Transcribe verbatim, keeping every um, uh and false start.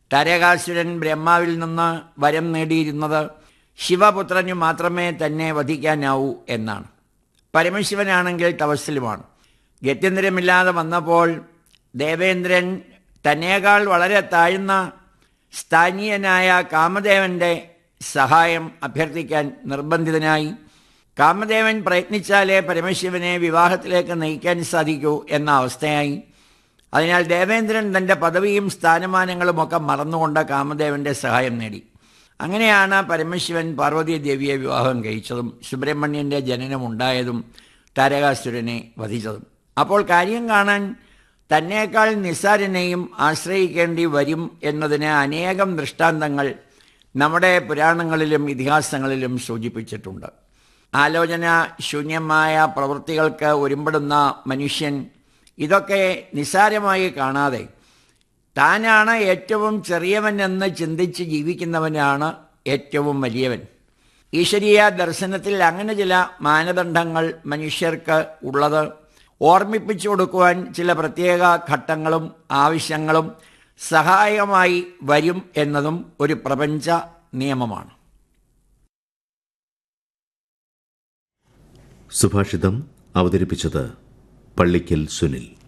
താരകാസുരൻ ബ്രഹ്മാവിൽ നിന്ന് വരം നേടിയിരുന്നത് ശിവപുത്രനു മാത്രമേ തന്നെ വധിക്കാനാവൂ എന്നാണ്. പരമശിവനാണെങ്കിൽ തപസ്സിലുമാണ്. ഗത്യന്തരമില്ലാതെ വന്നപ്പോൾ ദേവേന്ദ്രൻ തന്നേക്കാൾ വളരെ താഴ്ന്ന സ്ഥാനീയനായ കാമദേവൻ്റെ സഹായം അഭ്യർത്ഥിക്കാൻ നിർബന്ധിതനായി. കാമദേവൻ പ്രയത്നിച്ചാലേ പരമശിവനെ വിവാഹത്തിലേക്ക് നയിക്കാൻ സാധിക്കൂ എന്ന അവസ്ഥയായി. അതിനാൽ ദേവേന്ദ്രൻ തൻ്റെ പദവിയും സ്ഥാനമാനങ്ങളുമൊക്കെ മറന്നുകൊണ്ട് കാമദേവൻ്റെ സഹായം നേടി. അങ്ങനെയാണ് പരമശിവൻ പാർവതീ ദേവിയെ വിവാഹം കഴിച്ചതും സുബ്രഹ്മണ്യൻ്റെ ജനനമുണ്ടായതും താരകാസുരനെ വധിച്ചതും. അപ്പോൾ കാര്യം കാണാൻ തന്നേക്കാൾ നിസ്സാരനെയും ആശ്രയിക്കേണ്ടി വരും എന്നതിന് അനേകം ദൃഷ്ടാന്തങ്ങൾ നമ്മുടെ പുരാണങ്ങളിലും ഇതിഹാസങ്ങളിലും സൂചിപ്പിച്ചിട്ടുണ്ട്. ആലോചന ശൂന്യമായ പ്രവൃത്തികൾക്ക് ഒരുമ്പെടുന്ന മനുഷ്യൻ ഇതൊക്കെ നിസ്സാരമായി കാണാതെ താനാണ് ഏറ്റവും ചെറിയവനെന്ന് ചിന്തിച്ച് ജീവിക്കുന്നവനാണ് ഏറ്റവും വലിയവൻ. ഈശ്വരീയ ദർശനത്തിൽ അങ്ങനെ ചില മാനദണ്ഡങ്ങൾ മനുഷ്യർക്ക് ഉള്ളത് ഓർമ്മിപ്പിച്ചു കൊടുക്കുവാൻ ചില പ്രത്യേക ഘട്ടങ്ങളും ആവശ്യങ്ങളും സഹായകമായി വരും എന്നതും ഒരു പ്രപഞ്ച നിയമമാണ്. സുഭാഷിതം അവതരിപ്പിച്ചത് പള്ളിക്കൽ സുനിൽ.